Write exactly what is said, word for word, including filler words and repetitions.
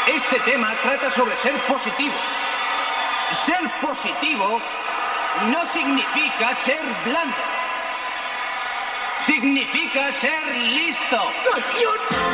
Este tema trata sobre ser positivo. Ser positivo no significa ser blando. Significa ser listo. ¡Acción!